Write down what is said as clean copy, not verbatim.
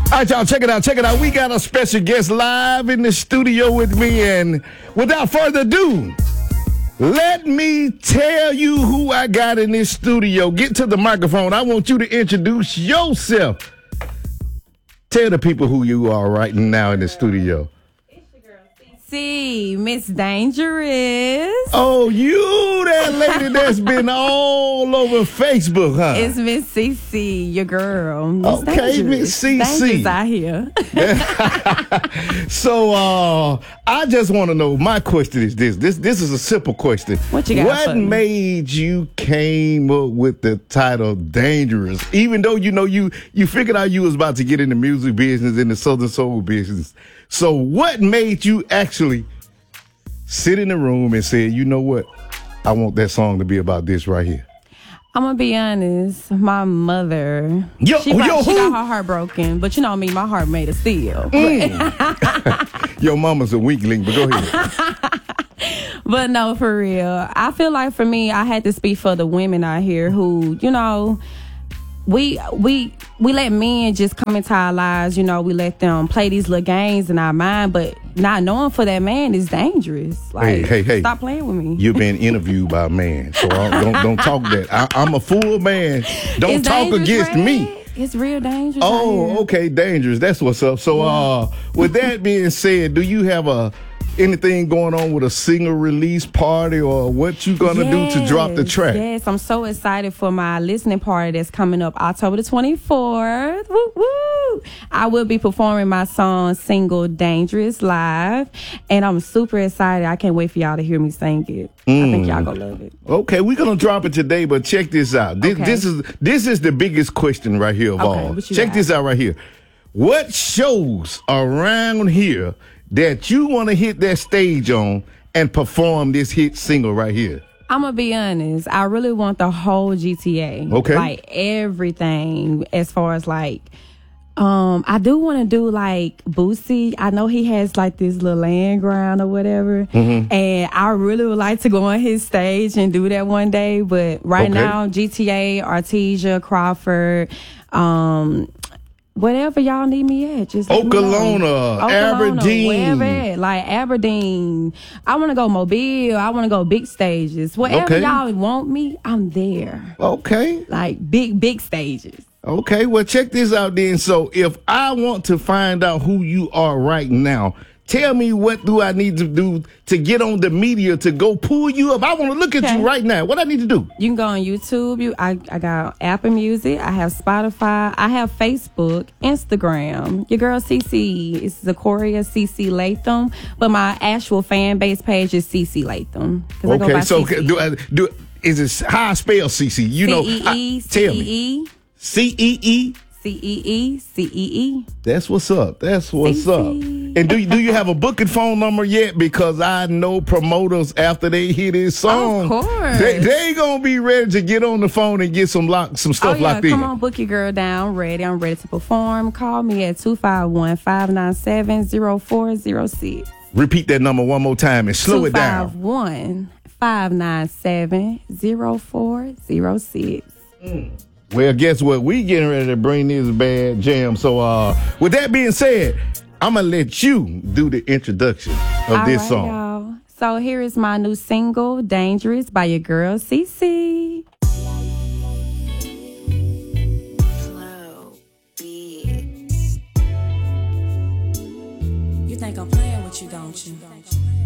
All right, y'all, check it out. Check it out. We got a special guest live in the studio with me. And without further ado, let me tell you who I got in this studio. Get to the microphone. I want you to introduce yourself. Tell the people who you are right now in the studio. See, Miss Dangerous. Oh, you that lady that's been all over Facebook, huh? It's Miss CC, your girl. Miss Okay, Miss CC. Dangerous out here. So, I just want to know, my question is this. This is a simple question. What you got What for me? made you came up with the title Dangerous? Even though, you figured out you was about to get in the music business, in the Southern Soul business. So what made you actually sit in the room and say, you know what? I want that song to be about this right here. I'm going to be honest. My mother, she got her heart broken. But you know me, my heart made of steel. Your mama's a weakling, but go ahead. But no, for real. I feel like for me, I had to speak for the women out here who, we let men just come into our lives, we let them play these little games in our mind, but not knowing for that man is dangerous. Like, hey, stop playing with me. You're being interviewed by a man, so don't talk that. I'm a full man. Don't It's talk dangerous, against Red. me. It's real dangerous. out Oh, here. okay, dangerous. That's what's up. So, with that being said, do you have anything going on with a single release party, or what you gonna do to drop the track? Yes, I'm so excited for my listening party that's coming up October the 24th. Woo, woo. I will be performing my song single Dangerous live, and I'm super excited. I can't wait for y'all to hear me sing it. I think y'all gonna love it. Okay, we're gonna drop it today, but check this out. This is the biggest question right here of all. What you Check got? this out right here. What shows around here that you want to hit that stage on and perform this hit single right here? I'm gonna be honest. I really want the whole GTA. Okay. Like everything as far as like, I do want to do like Boosie. I know he has like this little land ground or whatever. And I really would like to go on his stage and do that one day. But right now, GTA, Artesia, Crawford, whatever y'all need me at, just let me know. Okolona, Aberdeen. Wherever at, like Aberdeen. I want to go Mobile. I want to go big stages. Wherever y'all want me, I'm there. Okay. Like big stages. Okay, well, check this out then. So if I want to find out who you are right now, tell me what do I need to do to get on the media to go pull you up. I want to look at you right now. What I need to do? You can go on YouTube. I got Apple Music. I have Spotify. I have Facebook, Instagram. Your girl CC is Zakoria CC Latham, but my actual fan base page is CC Latham. Okay, so do is it how I spell CC? Tell me. CEE. CEE. CEE. That's what's up. That's what's CC. up. And do you have a booking phone number yet? Because I know promoters, after they hear this song, Of course. they gonna be ready to get on the phone and get some stuff locked in. Come on, book your girl down. Ready. I'm ready to perform. Call me at 251-597-0406. Repeat that number one more time and slow it down. 251-597-0406. Well, guess what? We getting ready to bring this bad jam. So, with that being said, I'm going to let you do the introduction of this song. Y'all. So here is my new single, Dangerous, by your girl, CC. Flow beats. You think I'm playing with you, don't you?